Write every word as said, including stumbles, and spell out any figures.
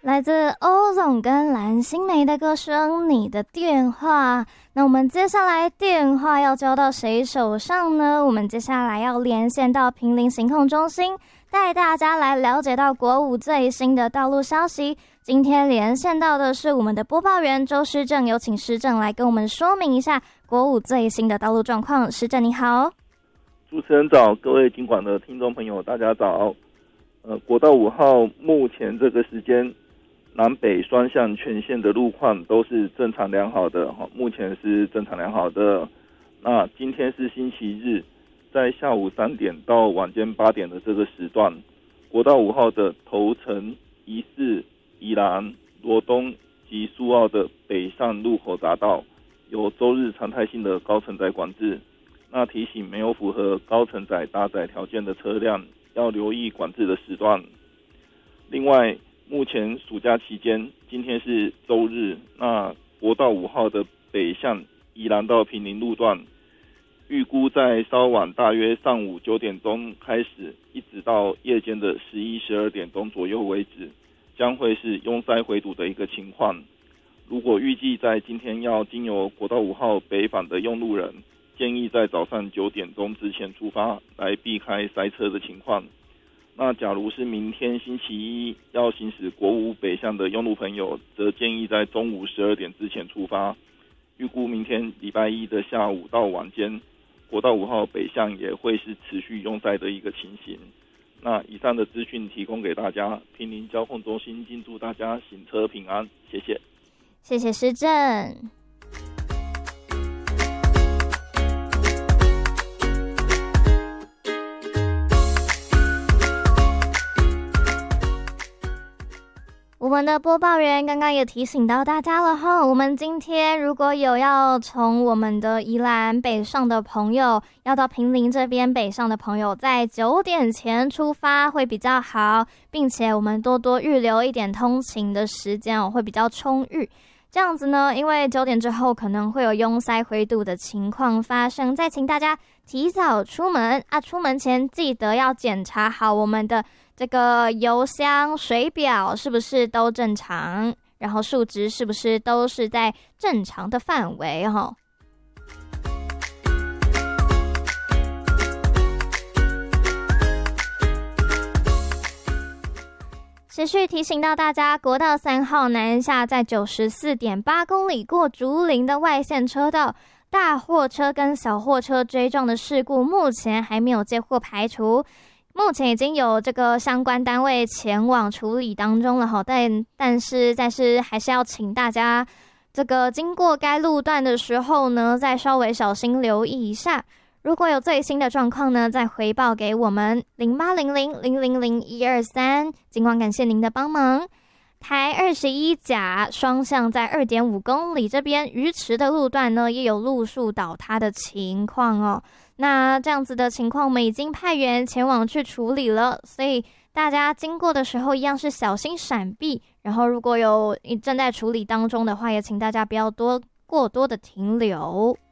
来自欧总跟蓝心湄的歌声《你的电话》。那我们接下来电话要交到谁手上呢？我们接下来要连线到坪林行控中心，带大家来了解到国五最新的道路消息。今天连线到的是我们的播报员周施政，有请施政来跟我们说明一下国五最新的道路状况。施政你好。 主持人早，各位警广的听众朋友大家早。呃，国道五号目前这个时间南北双向全线的路况都是正常良好的，目前是正常良好的。那今天是星期日，在下午三点到晚间八点的这个时段，国道五号的头城、宜四、宜兰、罗东及苏澳的北上路口匝道有周日常态性的高承载管制。那提醒没有符合高承载搭载条件的车辆要留意管制的时段。另外，目前暑假期间，今天是周日，那国道五号的北向宜兰到坪林路段，预估在稍晚大约上午九点钟开始，一直到夜间的十一、十二点钟左右为止，将会是拥塞回堵的一个情况。如果预计在今天要经由国道五号北返的用路人，建议在早上九点钟之前出发，来避开塞车的情况。那假如是明天星期一要行驶国五北向的用路朋友，则建议在中午十二点之前出发。预估明天礼拜一的下午到晚间，国道五号北向也会是持续拥塞的一个情形。那以上的资讯提供给大家，坪林交控中心敬祝大家行车平安，谢谢。 谢谢施政。我们的播报员刚刚也提醒到大家了哈，我们今天如果有要从我们的宜兰北上的朋友，要到坪林这边北上的朋友，在九点前出发会比较好，并且我们多多预留一点通勤的时间哦，会比较充裕。这样子呢，因为九点之后可能会有拥塞回堵的情况发生，再请大家提早出门啊，出门前记得要检查好我们的这个油箱、水表是不是都正常，然后数值是不是都是在正常的范围齁。持续提醒到大家，国道三号南下在 九十四点八公里过竹林的外线车道，大货车跟小货车追撞的事故目前还没有接获排除，目前已经有这个相关单位前往处理当中了哈，但但是但是还是要请大家这个经过该路段的时候呢，再稍微小心留意一下。如果有最新的状况呢，再回报给我们零八零零零零零一二三，尽管感谢您的帮忙。台二十一甲双向在 二点五公里这边鱼池的路段呢，也有路树倒塌的情况哦。那这样子的情况，我们已经派员前往去处理了，所以大家经过的时候一样是小心闪避。然后如果有正在处理当中的话，也请大家不要多过多的停留。